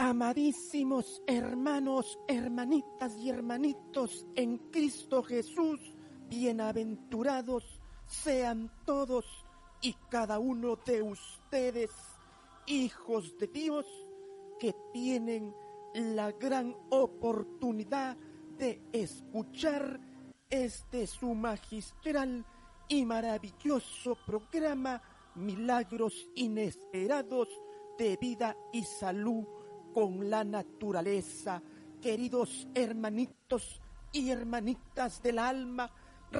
Amadísimos hermanos, hermanitas y hermanitos en Cristo Jesús, bienaventurados sean todos y cada uno de ustedes, hijos de Dios, que tienen la gran oportunidad de escuchar su magistral y maravilloso programa Milagros Inesperados de Vida y Salud con la Naturaleza. Queridos hermanitos y hermanitas del alma,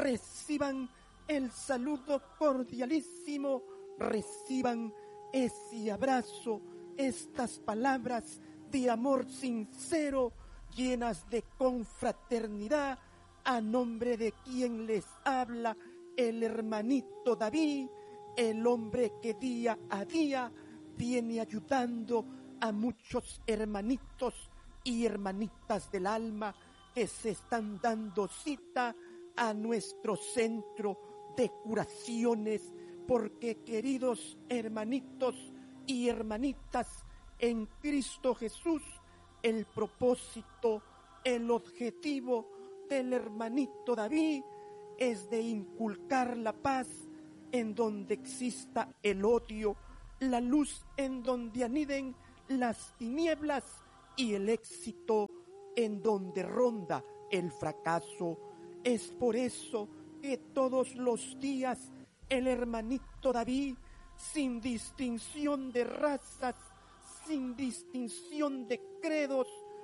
reciban el saludo cordialísimo, reciban ese abrazo, estas palabras de amor sincero, llenas de confraternidad, a nombre de quien les habla, el hermanito David, el hombre que día a día viene ayudando a muchos hermanitos y hermanitas del alma que se están dando cita a nuestro centro de curaciones, porque queridos hermanitos y hermanitas en Cristo Jesús, el propósito, el objetivo del hermanito David es de inculcar la paz en donde exista el odio, la luz en donde aniden las tinieblas y el éxito en donde ronda el fracaso. Es por eso que todos los días el hermanito David, sin distinción de razas, sin distinción de credos,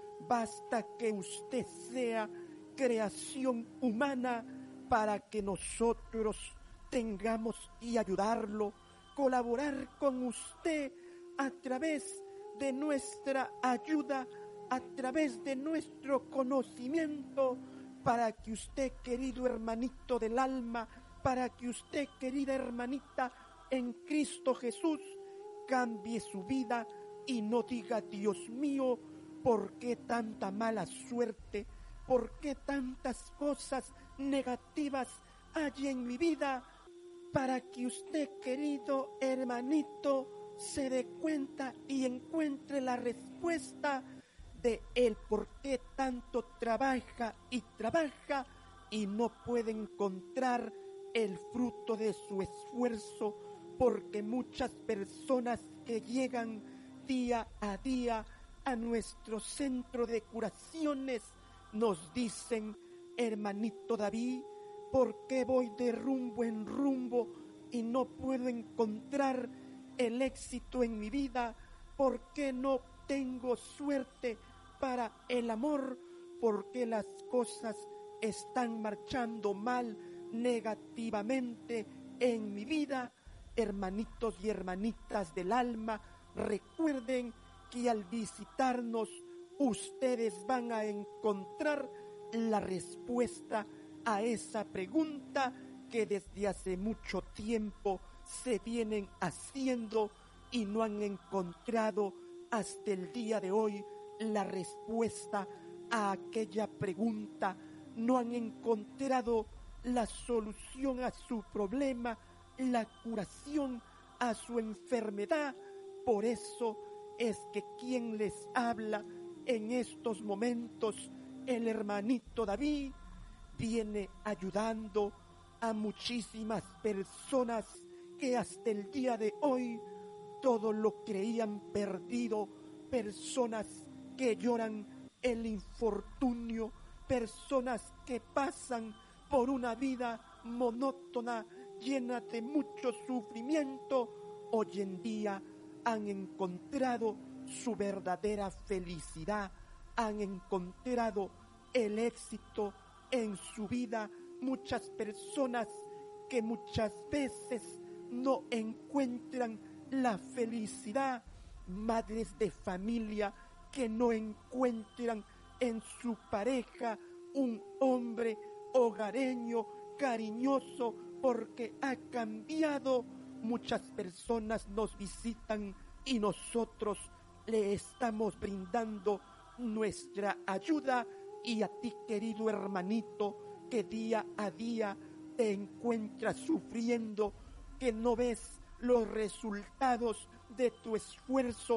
basta que usted sea creación humana para que nosotros tengamos que ayudarlo, colaborar con usted a través de nuestra ayuda, a través de nuestro conocimiento, para que usted, querido hermanito del alma, para que usted, querida hermanita en Cristo Jesús, cambie su vida y no diga: Dios mío, ¿por qué tanta mala suerte? ¿Por qué tantas cosas negativas hay en mi vida? Para que usted, querido hermanito, se dé cuenta y encuentre la respuesta de el por qué tanto trabaja y no puede encontrar el fruto de su esfuerzo, porque muchas personas que llegan día a día a nuestro centro de curaciones nos dicen: hermanito David, ¿por qué voy de rumbo en rumbo y no puedo encontrar el éxito en mi vida? ¿Por qué no tengo suerte para el amor? ¿Por qué las cosas están marchando mal, negativamente en mi vida? Hermanitos y hermanitas del alma, recuerden que al visitarnos ustedes van a encontrar la respuesta a esa pregunta que desde hace mucho tiempo se vienen haciendo y no han encontrado hasta el día de hoy la respuesta a aquella pregunta. No han encontrado la solución a su problema, la curación a su enfermedad. Por eso es que quien les habla en estos momentos, el hermanito David, viene ayudando a muchísimas personas que hasta el día de hoy todo lo creían perdido, personas que lloran el infortunio, personas que pasan por una vida monótona, llena de mucho sufrimiento. Hoy en día han encontrado su verdadera felicidad, han encontrado el éxito en su vida. Muchas personas que muchas veces no encuentran la felicidad, madres de familia que no encuentran en su pareja un hombre hogareño, cariñoso, porque ha cambiado. Muchas personas nos visitan y nosotros le estamos brindando nuestra ayuda. Y a ti, querido hermanito, que día a día te encuentras sufriendo, que no ves los resultados de tu esfuerzo,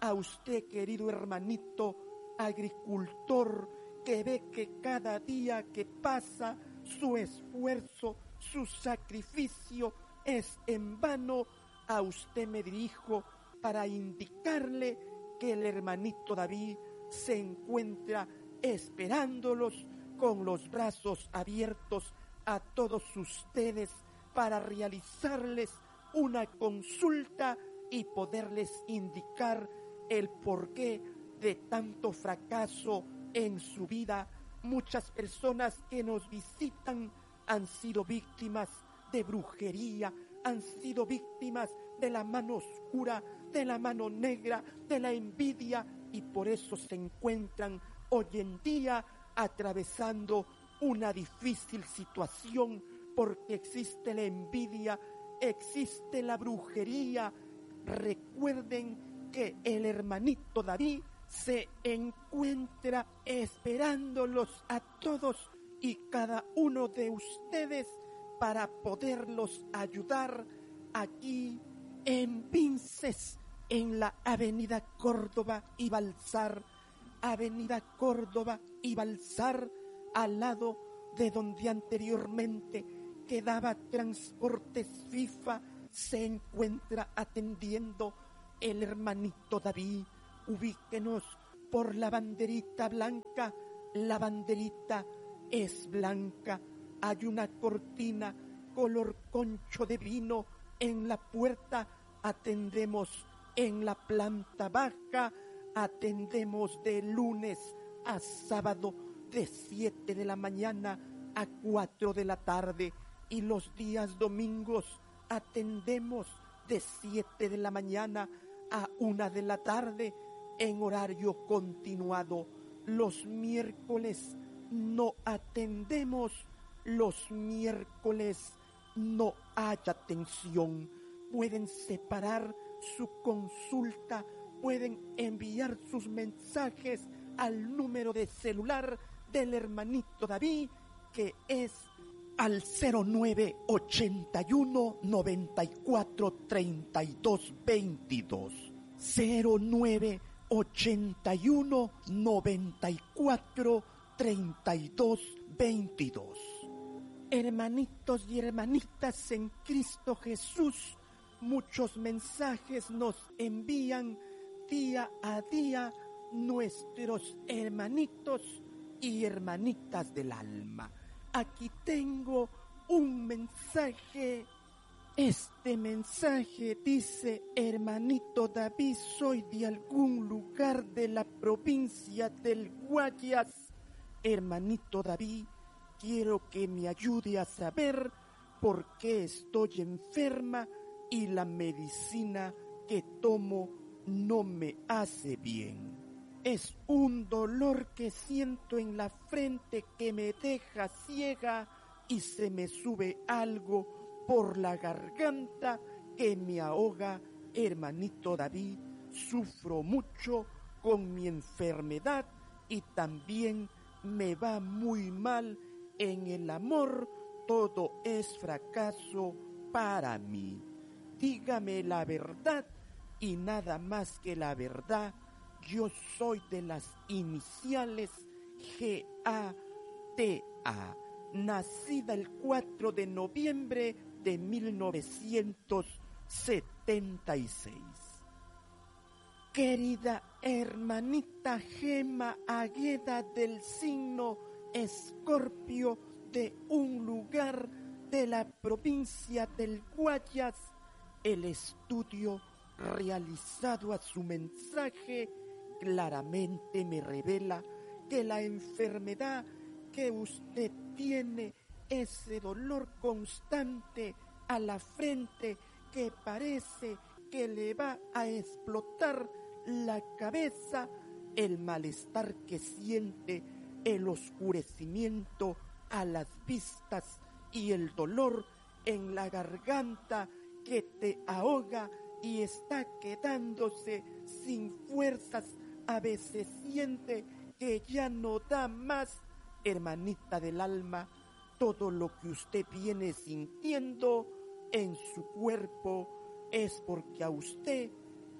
a usted, querido hermanito agricultor, que ve que cada día que pasa su esfuerzo, su sacrificio es en vano. A usted me dirijo para indicarle que el hermanito David se encuentra esperándolos con los brazos abiertos a todos ustedes para realizarles una consulta y poderles indicar el porqué de tanto fracaso en su vida. Muchas personas que nos visitan han sido víctimas de brujería, han sido víctimas de la mano oscura, de la mano negra, de la envidia, y por eso se encuentran hoy en día atravesando una difícil situación, porque existe la envidia, existe la brujería. Recuerden que el hermanito David se encuentra esperándolos a todos y cada uno de ustedes para poderlos ayudar aquí en Vinces, en la avenida Córdoba y Balsar, avenida Córdoba y Balsar, al lado de donde anteriormente quedaba Transportes FIFA, se encuentra atendiendo el hermanito David. Ubíquenos por la banderita blanca. La banderita es blanca. Hay una cortina color concho de vino en la puerta. Atendemos en la planta baja. Atendemos de lunes a sábado de 7 de la mañana a 4 de la tarde. Y los días domingos atendemos de 7 de la mañana a 1 de la tarde en horario continuado. Los miércoles no atendemos, los miércoles no hay atención. Pueden separar su consulta, pueden enviar sus mensajes al número de celular del hermanito David, que es al 0981 94 32 22. 0981 94 32 22. Hermanitos y hermanitas en Cristo Jesús, muchos mensajes nos envían día a día nuestros hermanitos y hermanitas del alma. Aquí tengo un mensaje. Este mensaje dice: hermanito David, soy de algún lugar de la provincia del Guayas. Hermanito David, quiero que me ayude a saber por qué estoy enferma y la medicina que tomo no me hace bien. Es un dolor que siento en la frente que me deja ciega y se me sube algo por la garganta que me ahoga. Hermanito David, sufro mucho con mi enfermedad y también me va muy mal en el amor. Todo es fracaso para mí. Dígame la verdad y nada más que la verdad. Yo soy de las iniciales GATA, nacida el 4 de noviembre de 1976. Querida hermanita Gema Agueda, del signo Escorpio, de un lugar de la provincia del Guayas, el estudio realizado a su mensaje claramente me revela que la enfermedad que usted tiene, ese dolor constante a la frente que parece que le va a explotar la cabeza, el malestar que siente, el oscurecimiento a las vistas y el dolor en la garganta que te ahoga y está quedándose sin fuerzas. A veces siente que ya no da más. Hermanita del alma, todo lo que usted viene sintiendo en su cuerpo es porque a usted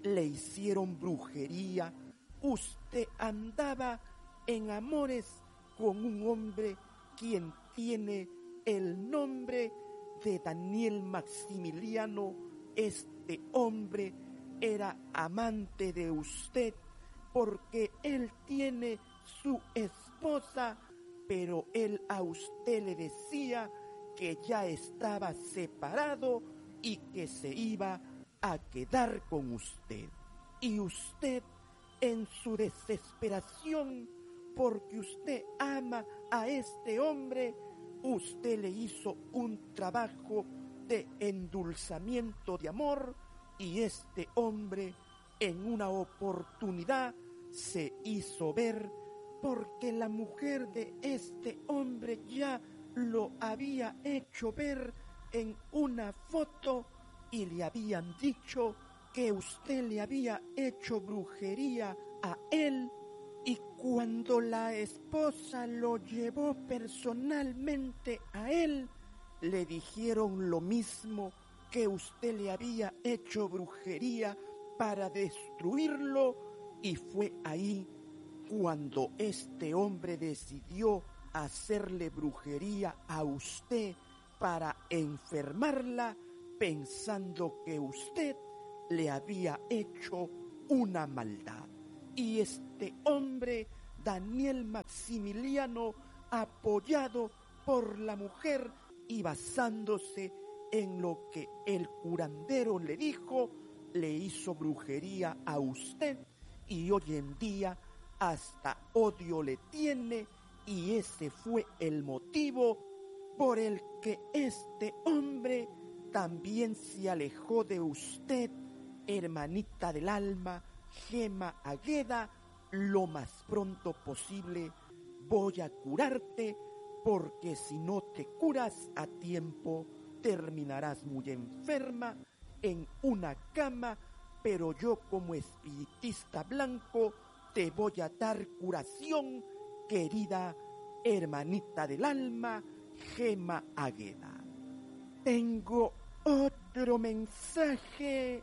le hicieron brujería. Usted andaba en amores con un hombre quien tiene el nombre de Daniel Maximiliano. Este hombre era amante de usted porque él tiene su esposa, pero él a usted le decía que ya estaba separado y que se iba a quedar con usted. Y usted, en su desesperación, porque usted ama a este hombre, usted le hizo un trabajo de endulzamiento de amor, y este hombre en una oportunidad se hizo ver, porque la mujer de este hombre ya lo había hecho ver en una foto y le habían dicho que usted le había hecho brujería a él. Y cuando la esposa lo llevó personalmente a él, le dijeron lo mismo, que usted le había hecho brujería para destruirlo, y fue ahí cuando este hombre decidió hacerle brujería a usted para enfermarla, pensando que usted le había hecho una maldad. Y este hombre, Daniel Maximiliano, apoyado por la mujer y basándose en lo que el curandero le dijo, le hizo brujería a usted, y hoy en día hasta odio le tiene, y ese fue el motivo por el que este hombre también se alejó de usted, hermanita del alma, Gema Agueda. Lo más pronto posible voy a curarte, porque si no te curas a tiempo, terminarás muy enferma en una cama, pero yo como espiritista blanco te voy a dar curación, querida hermanita del alma, Gema Agueda. Tengo otro mensaje.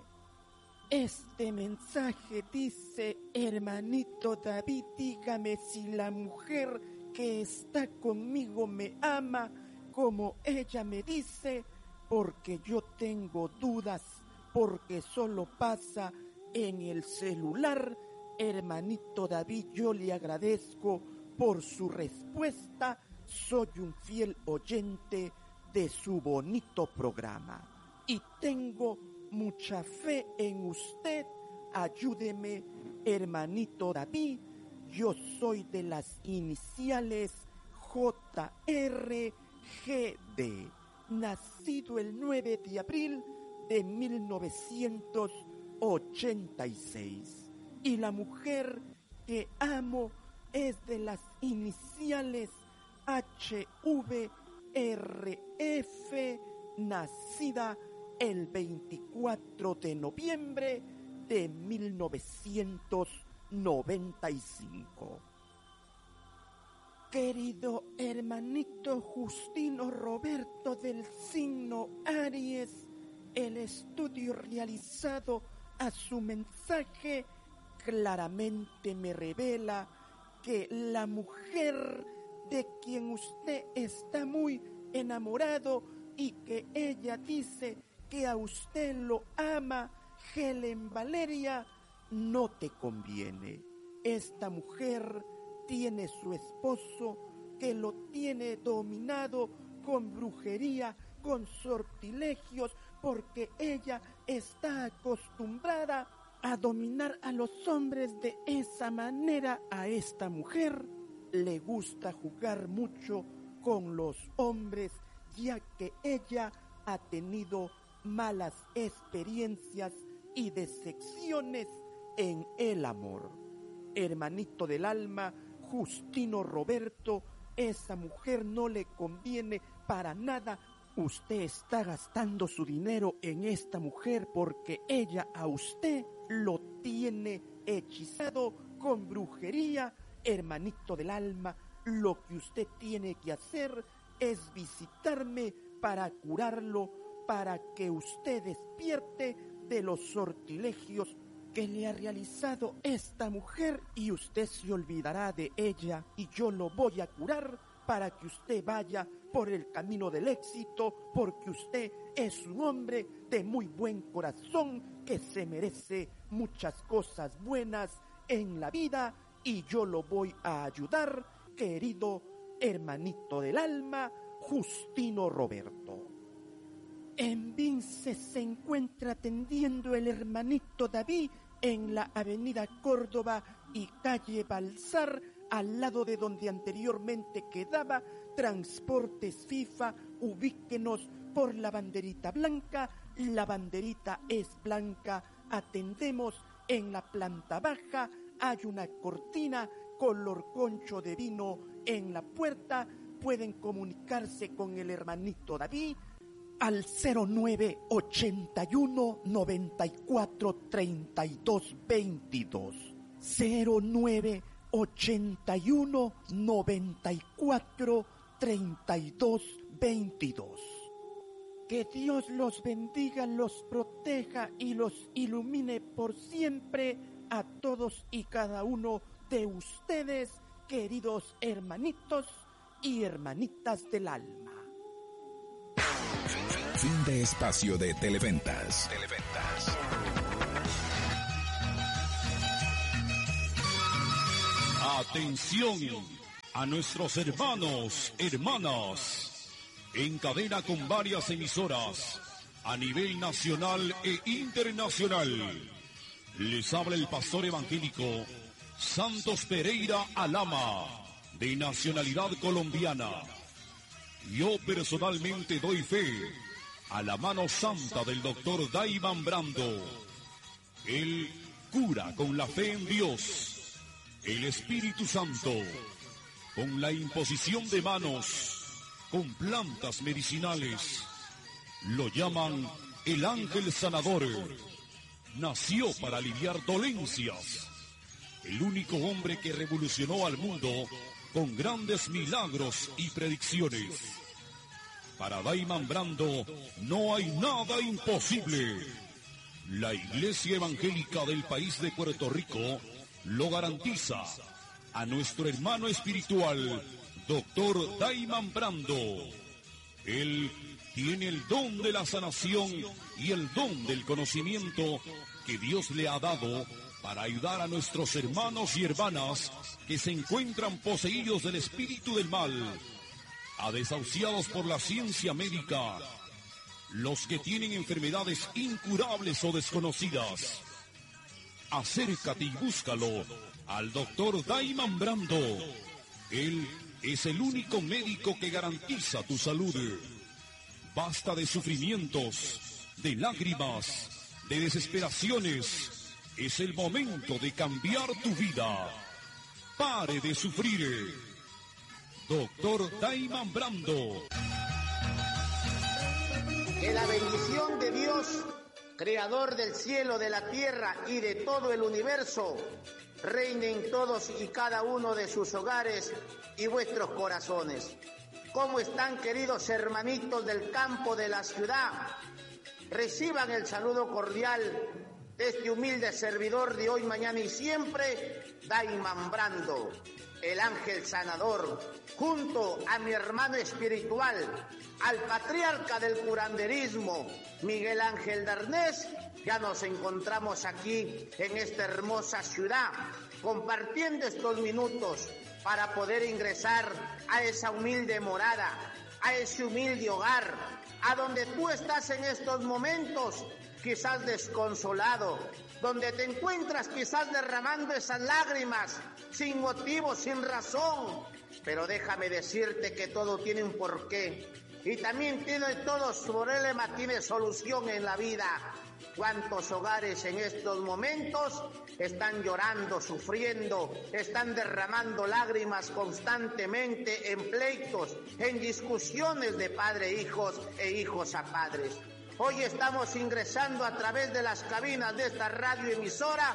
Este mensaje dice: hermanito David, dígame si la mujer que está conmigo me ama como ella me dice, porque yo tengo dudas, porque solo pasa en el celular. Hermanito David, yo le agradezco por su respuesta. Soy un fiel oyente de su bonito programa y tengo mucha fe en usted. Ayúdeme, hermanito David. Yo soy de las iniciales JRGD, nacido el 9 de abril de 1986. Y la mujer que amo es de las iniciales HVRF, nacida el 24 de noviembre de 1995. Querido hermanito Justino Roberto del signo Aries, el estudio realizado a su mensaje claramente me revela que la mujer de quien usted está muy enamorado y que ella dice que a usted lo ama, Helen Valeria, no te conviene. Esta mujer tiene su esposo que lo tiene dominado con brujería, con sortilegios, porque ella está acostumbrada a dominar a los hombres de esa manera. A esta mujer le gusta jugar mucho con los hombres, ya que ella ha tenido malas experiencias y decepciones en el amor. Hermanito del alma, Justino Roberto, esa mujer no le conviene para nada. Usted está gastando su dinero en esta mujer porque ella a usted lo tiene hechizado con brujería. Hermanito del alma, lo que usted tiene que hacer es visitarme para curarlo, para que usted despierte de los sortilegios que le ha realizado esta mujer y usted se olvidará de ella y yo lo voy a curar para que usted vaya por el camino del éxito, porque usted es un hombre de muy buen corazón que se merece muchas cosas buenas en la vida y yo lo voy a ayudar, querido hermanito del alma, Justino Roberto. En Vince se encuentra atendiendo el hermanito David en la avenida Córdoba y calle Balsar, al lado de donde anteriormente quedaba Transportes FIFA. Ubíquenos por la banderita blanca, la banderita es blanca, atendemos en la planta baja, hay una cortina color concho de vino en la puerta, pueden comunicarse con el hermanito David al 0981 94 32 22 0981 94 32 22. Que Dios los bendiga, los proteja y los ilumine por siempre a todos y cada uno de ustedes, queridos hermanitos y hermanitas del alma. Fin de espacio de Televentas. Atención a nuestros hermanos, hermanas, en cadena con varias emisoras a nivel nacional e internacional. Les habla el pastor evangélico Santos Pereira Alama, de nacionalidad colombiana. Yo personalmente doy fe a la mano santa del doctor Daiman Brando. Él cura con la fe en Dios, el Espíritu Santo, con la imposición de manos, con plantas medicinales. Lo llaman el ángel sanador. Nació para aliviar dolencias. El único hombre que revolucionó al mundo con grandes milagros y predicciones. Para Daiman Brando no hay nada imposible. La Iglesia Evangélica del país de Puerto Rico lo garantiza. A nuestro hermano espiritual, doctor Daiman Brando. Él tiene el don de la sanación y el don del conocimiento que Dios le ha dado para ayudar a nuestros hermanos y hermanas que se encuentran poseídos del espíritu del mal, a desahuciados por la ciencia médica, los que tienen enfermedades incurables o desconocidas. Acércate y búscalo al doctor Daiman Brando. Él es el único médico que garantiza tu salud. Basta de sufrimientos, de lágrimas, de desesperaciones. Es el momento de cambiar tu vida. Pare de sufrir. Doctor Daiman Brando. Que la bendición de Dios, creador del cielo, de la tierra y de todo el universo, reine en todos y cada uno de sus hogares y vuestros corazones. ¿Cómo están, queridos hermanitos del campo, de la ciudad? Reciban el saludo cordial de este humilde servidor de hoy, mañana y siempre, Daiman Brando, el ángel sanador, junto a mi hermano espiritual, al patriarca del curanderismo, Miguel Ángel Darnés. Ya nos encontramos aquí en esta hermosa ciudad, compartiendo estos minutos para poder ingresar a esa humilde morada, a ese humilde hogar, a donde tú estás en estos momentos, quizás desconsolado, donde te encuentras quizás derramando esas lágrimas, sin motivo, sin razón. Pero déjame decirte que todo tiene un porqué, y también todo su problema tiene solución en la vida. ¿Cuántos hogares en estos momentos están llorando, sufriendo, están derramando lágrimas constantemente en pleitos, en discusiones de padre a hijos e hijos a padres? Hoy estamos ingresando a través de las cabinas de esta radioemisora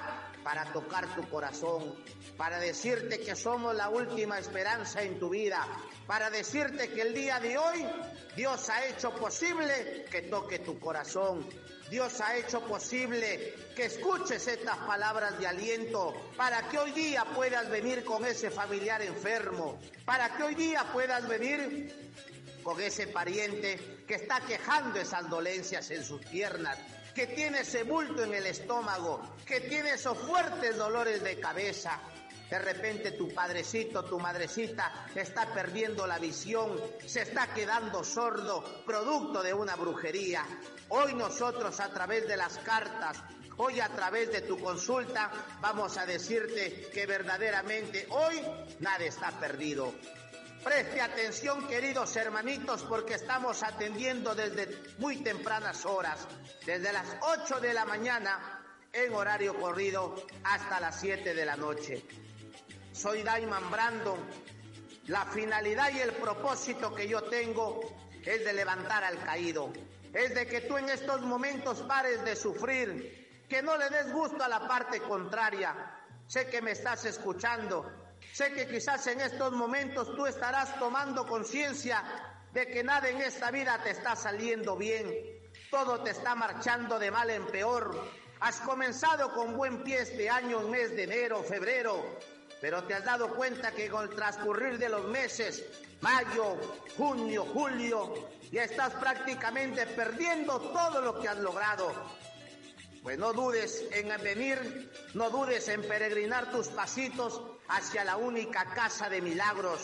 para tocar tu corazón, para decirte que somos la última esperanza en tu vida, para decirte que el día de hoy Dios ha hecho posible que toque tu corazón. Dios ha hecho posible que escuches estas palabras de aliento para que hoy día puedas venir con ese familiar enfermo, para que hoy día puedas venir con ese pariente que está quejando esas dolencias en sus piernas, que tiene ese bulto en el estómago, que tiene esos fuertes dolores de cabeza. De repente tu padrecito, tu madrecita está perdiendo la visión, se está quedando sordo, producto de una brujería. Hoy nosotros a través de las cartas, hoy a través de tu consulta, vamos a decirte que verdaderamente hoy nada está perdido. Preste atención, queridos hermanitos, porque estamos atendiendo desde muy tempranas horas, desde las 8 de la mañana en horario corrido hasta las 7 de la noche. Soy Daiman Brandon. La finalidad y el propósito que yo tengo es de levantar al caído, es de que tú en estos momentos pares de sufrir, que no le des gusto a la parte contraria. Sé que me estás escuchando, sé que quizás en estos momentos tú estarás tomando conciencia de que nada en esta vida te está saliendo bien, todo te está marchando de mal en peor. Has comenzado con buen pie este año, en mes de enero, febrero, pero te has dado cuenta que con el transcurrir de los meses, mayo, junio, julio, ya estás prácticamente perdiendo todo lo que has logrado. Pues no dudes en venir, no dudes en peregrinar tus pasitos hacia la única casa de milagros,